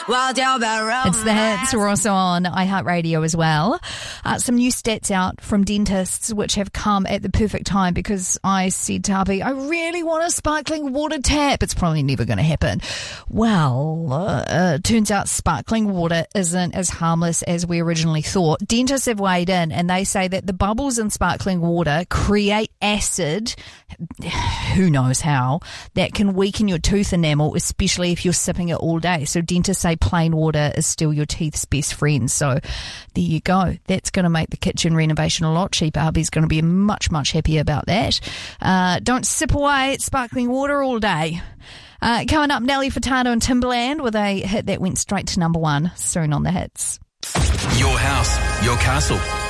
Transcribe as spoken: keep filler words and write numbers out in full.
It's the hits. We're also on iHeartRadio as well. Uh, some new stats out from dentists, which have come at the perfect time because I said to Harvey, I really want a sparkling water tap. It's probably never going to happen. Well, uh, uh, turns out sparkling water isn't as harmless as we originally thought. Dentists have weighed in and they say that the bubbles in sparkling water create acid, who knows how, that can weaken your tooth enamel, especially if you're sipping it all day. So dentists say plain water is still your teeth's best friend. So there you go. That's going to make the kitchen renovation a lot cheaper. Hubby's going to be much, much happier about that. Uh, don't sip away at sparkling water all day. Uh, coming up, Nelly Furtado and Timbaland with a hit that went straight to number one soon on the hits. Your house, your castle.